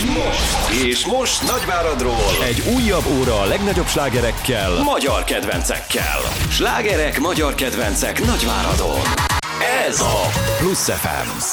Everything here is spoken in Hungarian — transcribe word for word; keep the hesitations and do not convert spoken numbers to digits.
most, és most Nagyváradról egy újabb óra a legnagyobb slágerekkel, magyar kedvencekkel. Slágerek, magyar kedvencek Nagyváradon. Ez a Plusz ef em.